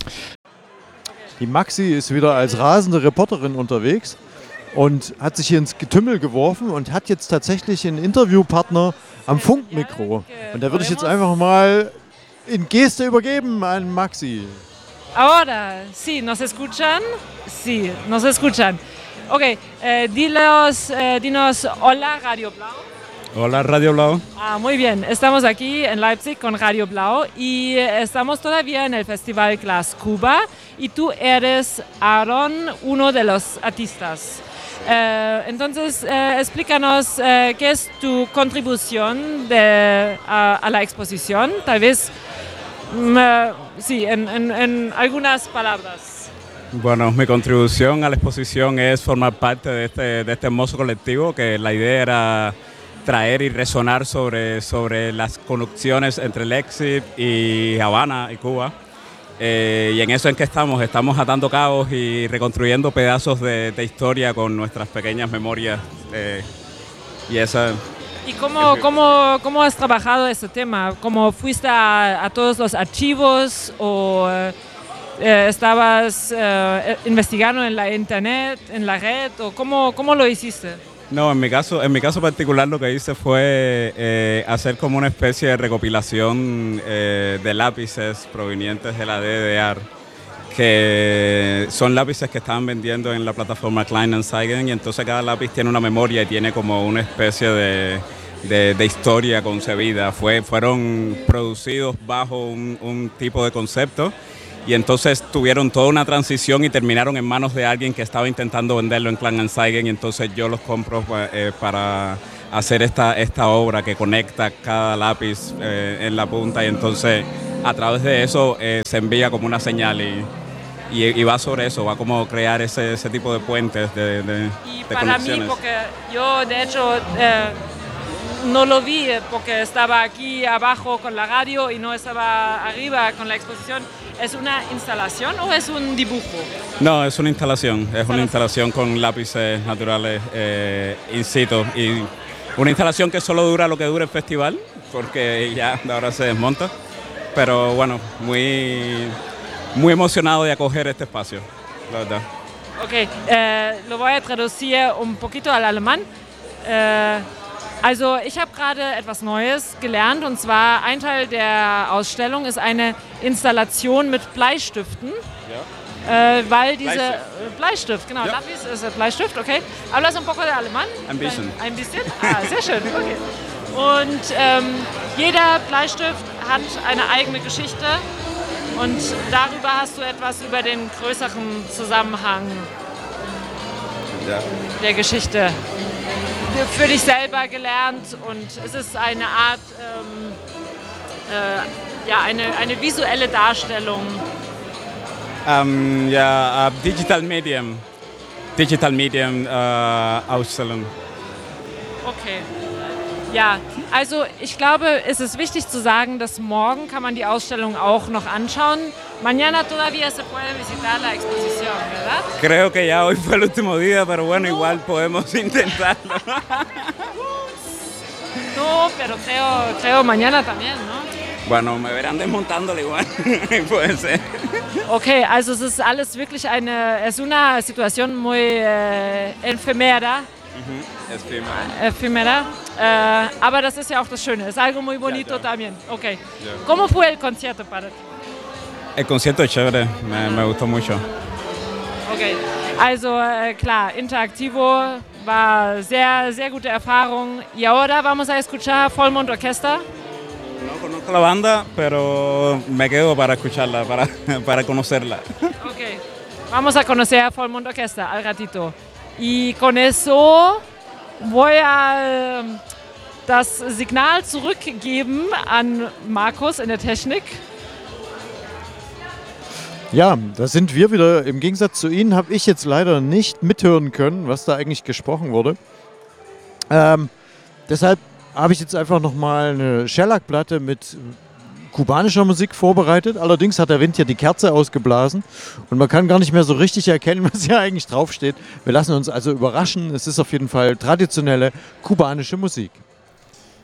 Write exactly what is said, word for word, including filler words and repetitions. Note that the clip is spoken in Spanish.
Die Maxi ist wieder als rasende Reporterin unterwegs und hat sich hier ins Getümmel geworfen und hat jetzt tatsächlich einen Interviewpartner am Funkmikro. Und da würde ich jetzt einfach mal in Geste übergeben an Maxi. Ahora, sí, ¿nos escuchan? Sí, nos escuchan. Ok, eh, dilos, eh, dinos hola Radio Blau. Hola Radio Blau. Ah, muy bien, estamos aquí en Leipzig con Radio Blau y estamos todavía en el Festival Glass Cuba y tú eres, Aaron, uno de los artistas. Eh, entonces, eh, explícanos eh, qué es tu contribución de, a, a la exposición, tal vez, mm, eh, sí, en, en, en algunas palabras. Bueno, mi contribución a la exposición es formar parte de este, de este hermoso colectivo, que la idea era traer y resonar sobre, sobre las conexiones entre el Exit y Habana y Cuba. Eh, y en eso en que estamos, estamos atando cabos y reconstruyendo pedazos de, de historia con nuestras pequeñas memorias. Eh, y esa... ¿Y cómo, cómo, cómo has trabajado este tema? ¿Cómo fuiste a, a todos los archivos o eh, estabas eh, investigando en la internet, en la red? ¿O cómo, cómo lo hiciste? No, en mi caso, en mi caso particular lo que hice fue eh, hacer como una especie de recopilación eh, de lápices provenientes de la D D R, que son lápices que estaban vendiendo en la plataforma Klein and Zeigen, y entonces cada lápiz tiene una memoria y tiene como una especie de, de, de historia concebida. Fue, fueron producidos bajo un, un tipo de concepto. Y entonces tuvieron toda una transición y terminaron en manos de alguien que estaba intentando venderlo en Klein and Zeigen, y entonces yo los compro eh, para hacer esta, esta obra que conecta cada lápiz eh, en la punta, y entonces a través de eso eh, se envía como una señal y, y, y va sobre eso, va como crear ese, ese tipo de puentes de, de, y de para conexiones. mí, porque yo de hecho eh, no lo vi porque estaba aquí abajo con la radio y no estaba arriba con la exposición. ¿Es una instalación o es un dibujo? No, es una instalación, es una instalación con lápices naturales eh, in situ, y una instalación que solo dura lo que dura el festival, porque ya ahora se desmonta, pero bueno, muy, muy emocionado de acoger este espacio, la verdad. Ok, äh, lo voy a traducir un poquito al alemán. Äh, Also ich habe gerade etwas Neues gelernt, und zwar ein Teil der Ausstellung ist eine Installation mit Bleistiften, ja. äh, weil diese Bleistift, Bleistift genau, ja. Lapis ist Bleistift, okay. ¿Hablas un poco de alemán? Ein bisschen. Ein bisschen? Ah, sehr schön, okay. Und ähm, jeder Bleistift hat eine eigene Geschichte, und darüber hast du etwas über den größeren Zusammenhang ja. der Geschichte für dich selber gelernt, und es ist eine Art, ähm, äh, ja, eine, eine visuelle Darstellung. Um, ja, uh, Digital Medium, Digital Medium uh, Ausstellung. Okay. Ja, also ich glaube, es ist wichtig zu sagen, dass morgen kann man die Ausstellung auch noch anschauen. Mañana todavía se puede visitar la exposición, ¿verdad? Creo que ya hoy fue el último día, pero bueno, igual podemos intentarlo. No, pero creo, creo mañana también, ¿no? Bueno, me verán desmontándolo igual, puede ser. Okay, also es ist alles wirklich eine, es una situación muy äh, efemera. Mhm. Efemera. Efemera. Äh, aber das ist ja auch das Schöne, es algo muy bonito ja, ja. también. Okay. Ja. ¿Cómo fue el concierto para ti? El concierto es chévere, me, me gustó mucho. Okay, also äh, klar, Interactivo war sehr, sehr gute Erfahrung. Y ahora vamos a escuchar Vollmond Orchester. No conozco la banda, pero me quedo para escucharla, para, para conocerla. Okay, vamos a conocer a Vollmond Orchester al ratito. Y con eso voy a das Signal zurückgeben an Markus in der Technik. Ja, da sind wir wieder. Im Gegensatz zu Ihnen habe ich jetzt leider nicht mithören können, was da eigentlich gesprochen wurde. Ähm, deshalb habe ich jetzt einfach nochmal eine Shellac-Platte mit kubanischer Musik vorbereitet. Allerdings hat der Wind hier die Kerze ausgeblasen und man kann gar nicht mehr so richtig erkennen, was hier eigentlich draufsteht. Wir lassen uns also überraschen. Es ist auf jeden Fall traditionelle kubanische Musik.